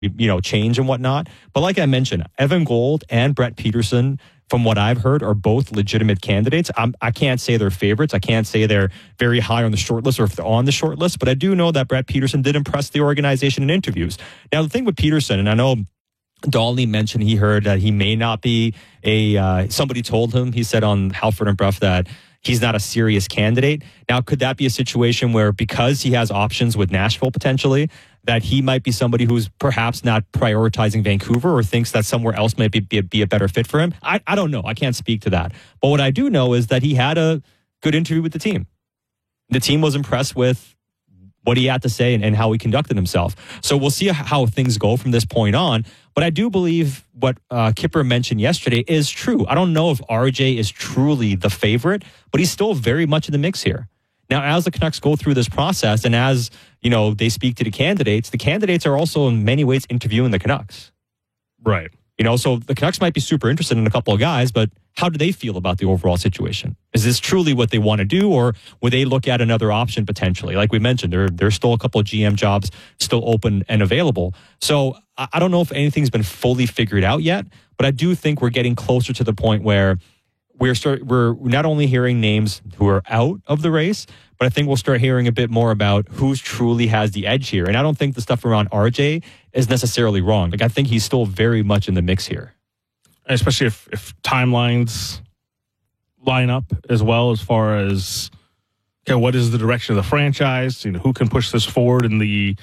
change and whatnot. But like I mentioned, Evan Gold and Brett Peterson, from what I've heard, are both legitimate candidates. I can't say they're favorites. I can't say they're very high on the short list or if they're on the short list, but I do know that Brett Peterson did impress the organization in interviews. Now, the thing with Peterson, and I know Dolly mentioned he heard that he may not be somebody told him, he said on Halford and Bruff that he's not a serious candidate. Now, could that be a situation where because he has options with Nashville potentially, that he might be somebody who's perhaps not prioritizing Vancouver or thinks that somewhere else might be a better fit for him? I don't know. I can't speak to that. But what I do know is that he had a good interview with the team. The team was impressed with what he had to say and how he conducted himself. So we'll see how things go from this point on. But I do believe what Kipper mentioned yesterday is true. I don't know if RJ is truly the favorite, but he's still very much in the mix here. Now, as the Canucks go through this process and as, they speak to the candidates are also in many ways interviewing the Canucks. Right. So the Canucks might be super interested in a couple of guys, but how do they feel about the overall situation? Is this truly what they want to do, or would they look at another option potentially? Like we mentioned, there's still a couple of GM jobs still open and available. So I don't know if anything's been fully figured out yet, but I do think we're getting closer to the point where we're not only hearing names who are out of the race, but I think we'll start hearing a bit more about who truly has the edge here. And I don't think the stuff around RJ is necessarily wrong. Like, I think he's still very much in the mix here. Especially if timelines line up as well, as far as what is the direction of the franchise, who can push this forward in the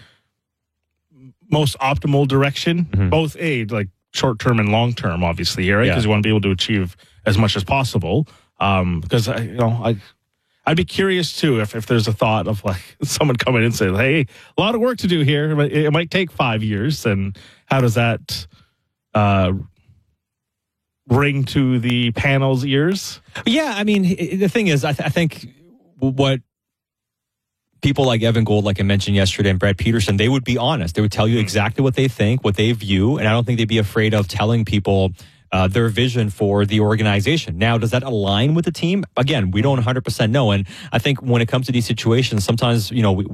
most optimal direction, both short term and long term, obviously here, right? Because you want to be able to achieve as much as possible. Because I'd be curious too if there's a thought of someone coming in and saying, "Hey, a lot of work to do here. It might take 5 years." And how does that ring to the panel's ears? Yeah, I mean, the thing is, I think what people like Evan Gold, like I mentioned yesterday, and Brett Peterson, they would be honest. They would tell you exactly what they think, what they view, and I don't think they'd be afraid of telling people their vision for the organization. Now, does that align with the team? Again, we don't 100% know, and I think when it comes to these situations, sometimes,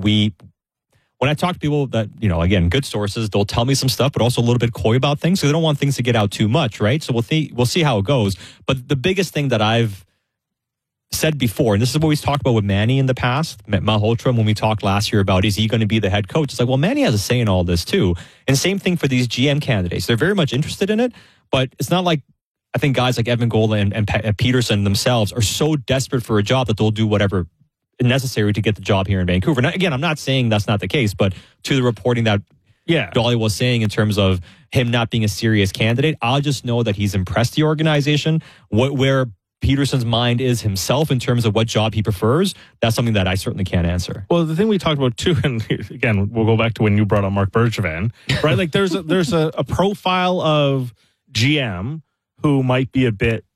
when I talk to people that, again, good sources, they'll tell me some stuff, but also a little bit coy about things, so they don't want things to get out too much, right? So we'll see how it goes. But the biggest thing that I've said before, and this is what we've talked about with Manny in the past, Malhotra, when we talked last year about is he going to be the head coach? It's like, well, Manny has a say in all this too. And same thing for these GM candidates. They're very much interested in it, but it's not like, I think guys like Evan Gold and Peterson themselves are so desperate for a job that they'll do whatever necessary to get the job here in Vancouver. Now, again, I'm not saying that's not the case, but to the reporting that Dolly was saying in terms of him not being a serious candidate, I'll just know that he's impressed the organization. Where Peterson's mind is himself in terms of what job he prefers, that's something that I certainly can't answer. Well, the thing we talked about too, and again, we'll go back to when you brought up Mark Bergevin, right? Like there's a profile of GM who might be a bit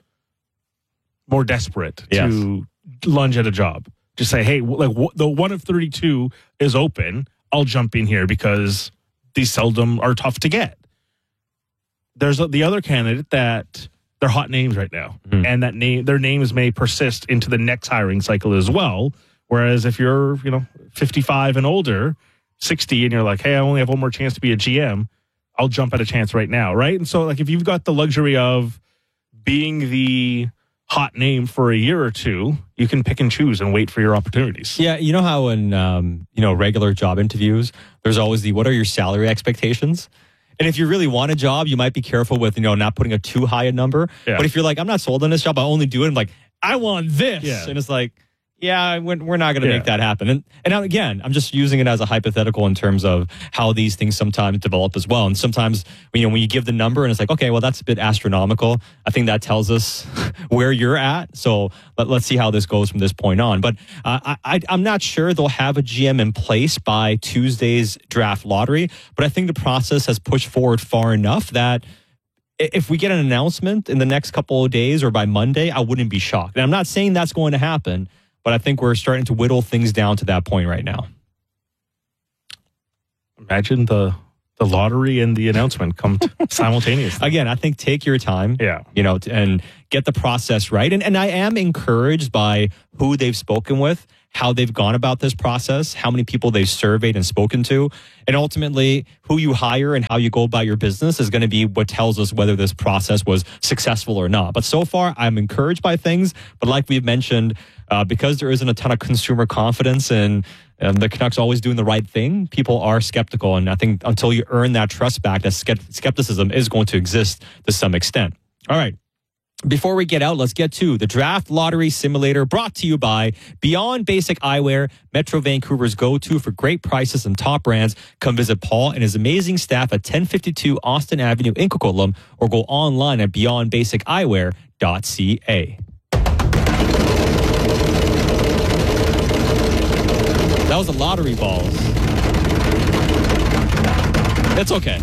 more desperate to lunge at a job. Just say, hey, the one of 32 is open. I'll jump in here because these seldom are tough to get. There's the other candidate that they're hot names right now, and that their names may persist into the next hiring cycle as well. Whereas if you're 55 and older, 60, and you're like, hey, I only have one more chance to be a GM, I'll jump at a chance right now, right? And so if you've got the luxury of being the hot name for a year or two, you can pick and choose and wait for your opportunities. Yeah, you know how in regular job interviews, there's always what are your salary expectations? And if you really want a job, you might be careful with, not putting a too high a number. Yeah. But if you're like, I'm not sold on this job, I only do it. I'm like, I want this. Yeah. And it's like, yeah, we're not going to make that happen. And again, I'm just using it as a hypothetical in terms of how these things sometimes develop as well. And sometimes, when you give the number and it's like, okay, well, that's a bit astronomical. I think that tells us where you're at. So let's see how this goes from this point on. But I'm not sure they'll have a GM in place by Tuesday's draft lottery. But I think the process has pushed forward far enough that if we get an announcement in the next couple of days or by Monday, I wouldn't be shocked. And I'm not saying that's going to happen, but I think we're starting to whittle things down to that point right now. Imagine the lottery and the announcement come simultaneously. Again, I think take your time, and get the process right. And I am encouraged by who they've spoken with, how they've gone about this process, how many people they've surveyed and spoken to, and ultimately who you hire and how you go about your business is going to be what tells us whether this process was successful or not. But so far, I'm encouraged by things. But like we've mentioned, because there isn't a ton of consumer confidence and the Canucks always doing the right thing, people are skeptical. And I think until you earn that trust back, that skepticism is going to exist to some extent. All right. Before we get out, let's get to the Draft Lottery Simulator, brought to you by Beyond Basic Eyewear, Metro Vancouver's go-to for great prices and top brands. Come visit Paul and his amazing staff at 1052 Austin Avenue in Coquitlam, or go online at beyondbasiceyewear.ca. That was the lottery balls. It's okay.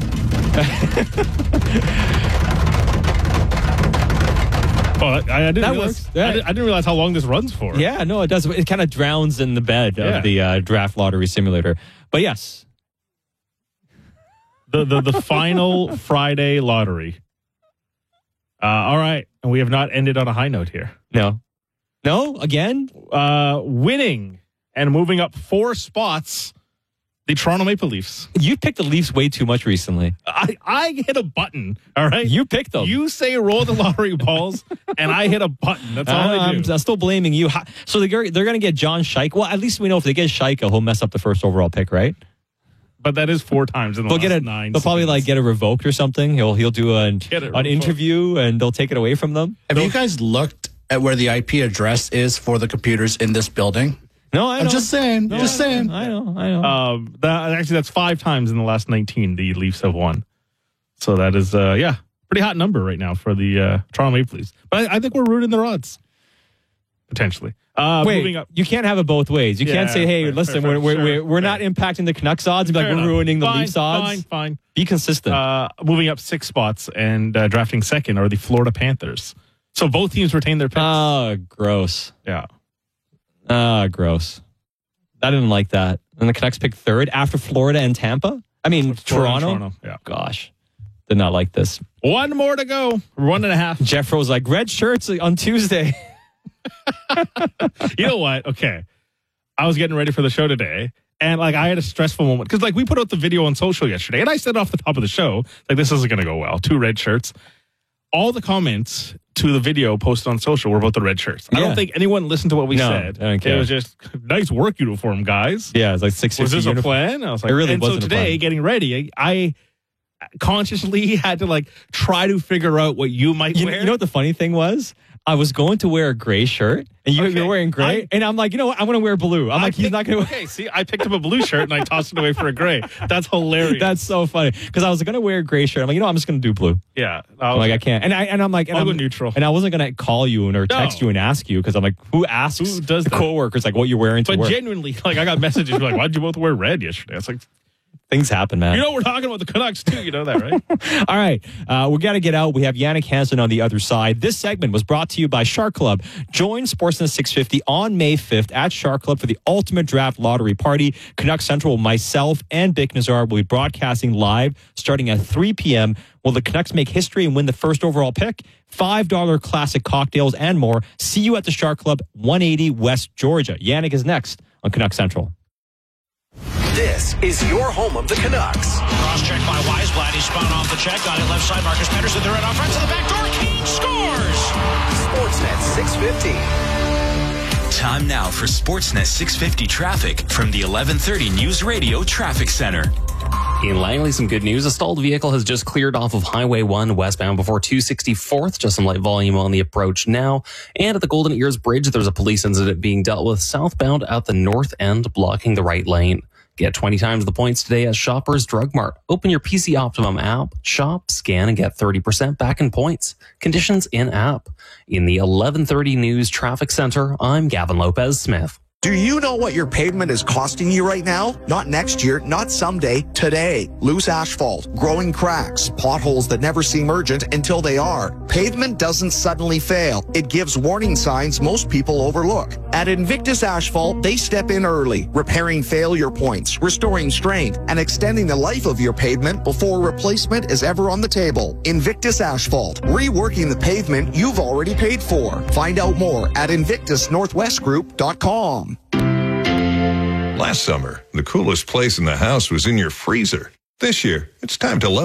Oh, I didn't That realize, works. Yeah. I didn't realize how long this runs for. Yeah, no, it does. It kind of drowns in the bed of the Draft Lottery Simulator. But yes. The final Friday lottery. All right. And we have not ended on a high note here. No, again? Winning and moving up 4 spots, the Toronto Maple Leafs. You picked the Leafs way too much recently. I hit a button, all right? You picked them. You say roll the lottery balls, and I hit a button. That's all I do. I'm still blaming you. So they're going to get John Scheik. Well, at least we know if they get Scheik, he'll mess up the first overall pick, right? But that is 4 times in the last 9 They'll probably like get it revoked or something. He'll do an interview and they'll take it away from them. Have you guys looked at where the IP address is for the computers in this building? No, I'm just saying. No, just saying. I know. That's 5 times in the last 19 the Leafs have won. So that is, pretty hot number right now for the Toronto Maple Leafs. But I think we're rooting their odds, potentially. Moving up. You can't have it both ways. You can't say, "Hey, listen, we're not impacting the Canucks odds," and be like, "We're ruining the Leafs odds." Fine. Be consistent. Moving up 6 spots and drafting second are the Florida Panthers. So both teams retain their picks. Oh, gross. Yeah. Gross. I didn't like that. And the Canucks picked third after Florida and Tampa? I mean, Toronto? Yeah. Gosh. Did not like this. 1 more to go. 1.5. Jeff Rose like, red shirts on Tuesday. You know what? Okay. I was getting ready for the show today, and like I had a stressful moment because like we put out the video on social yesterday, and I said off the top of the show, like this isn't going to go well. 2 red shirts. All the comments to the video posted on social were about the red shirts. I don't think anyone listened to what we said. I don't care. It was just nice work uniform, guys. Yeah, it's like 650. Was this uniform. a plan? I was like, it really and wasn't so a plan. today, getting ready, I consciously had to like try to figure out what you might wear. You know what the funny thing was? I was going to wear a gray shirt, and you're wearing gray, and I'm like, you know what? I'm going to wear blue. I'm like, he's not going to. Okay, see, I picked up a blue shirt and I tossed it away for a gray. That's hilarious. That's so funny because I was going to wear a gray shirt. I'm like, you know, I'm just going to do blue. Yeah, I'm like I can't, and I'm like, I'll go neutral. And I wasn't going to call you or text you and ask you because I'm like, who does the coworkers like what you're wearing to but work? Genuinely, like I got messages like, why'd you both wear red yesterday? It's like. Things happen, man. You know we're talking about the Canucks too. You know that, right? All right. We got to get out. We have Yannick Hansen on the other side. This segment was brought to you by Shark Club. Join Sportsnet 650 on May 5th at Shark Club for the ultimate draft lottery party. Canucks Central, myself, and Bick Nazar will be broadcasting live starting at 3 p.m. Will the Canucks make history and win the first overall pick? $5 classic cocktails and more. See you at the Shark Club, 180 West Georgia. Yannick is next on Canucks Central. This is your home of the Canucks. Cross-check by Weisblatt. He spun off the check. Got it left side. Marcus Pettersson. They're in off front to the back door. Kane scores! Sportsnet 650. Time now for Sportsnet 650 traffic from the 1130 News Radio Traffic Center. In Langley, some good news. A stalled vehicle has just cleared off of Highway 1 westbound before 264th. Just some light volume on the approach now. And at the Golden Ears Bridge, there's a police incident being dealt with southbound at the north end, blocking the right lane. Get 20 times the points today at Shoppers Drug Mart. Open your PC Optimum app, shop, scan, and get 30% back in points. Conditions in app. In the 1130 News Traffic Center, I'm Gavin Lopez-Smith. Do you know what your pavement is costing you right now? Not next year, not someday, today. Loose asphalt, growing cracks, potholes that never seem urgent until they are. Pavement doesn't suddenly fail. It gives warning signs most people overlook. At Invictus Asphalt, they step in early, repairing failure points, restoring strength, and extending the life of your pavement before replacement is ever on the table. Invictus Asphalt, reworking the pavement you've already paid for. Find out more at InvictusNorthwestGroup.com. Last summer, the coolest place in the house was in your freezer. This year, it's time to